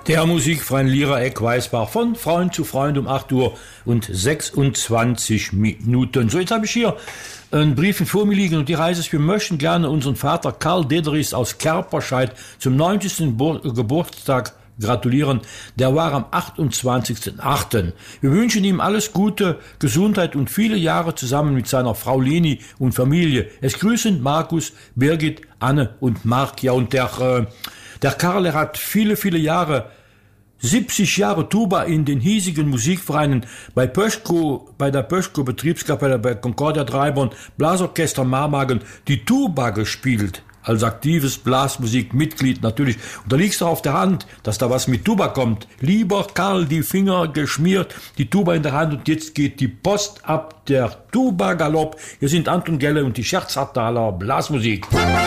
Der musikfreien Lira-Eck Weißbach von Freund zu Freund um 8 Uhr und 26 Minuten. So, jetzt habe ich hier einen Brief vor mir liegen und die heißt es, wir möchten gerne unseren Vater Karl Dederis aus Kerperscheid zum 90. Geburtstag gratulieren. Der war am 28.08. Wir wünschen ihm alles Gute, Gesundheit und viele Jahre zusammen mit seiner Frau Leni und Familie. Es grüßen Markus, Birgit, Anne und Mark. Ja, und der Karl, er hat viele, viele Jahre, 70 Jahre Tuba in den hiesigen Musikvereinen bei der Pöschko Betriebskapelle, bei Concordia Treibern, Blasorchester Marmagen die Tuba gespielt. Als aktives Blasmusikmitglied natürlich. Und da liegt's doch auf der Hand, dass da was mit Tuba kommt. Lieber Karl, die Finger geschmiert, die Tuba in der Hand und jetzt geht die Post ab, der Tuba-Galopp. Hier sind Anton Gelle und die Scherzhartaler Blasmusik.